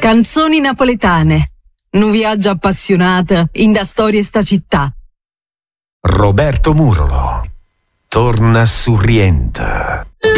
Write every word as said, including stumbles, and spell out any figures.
Canzoni napoletane. Nu viaggio appassionato in da storia sta città. Roberto Murolo torna su Rienta.